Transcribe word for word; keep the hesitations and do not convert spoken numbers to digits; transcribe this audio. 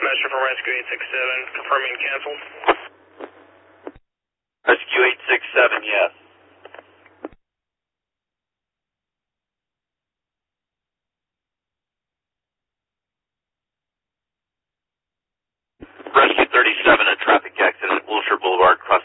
Master from Rescue eight six seven, confirming canceled. Rescue eight six seven, yes. Rescue thirty-seven, a traffic accident at Wilshire Boulevard, cross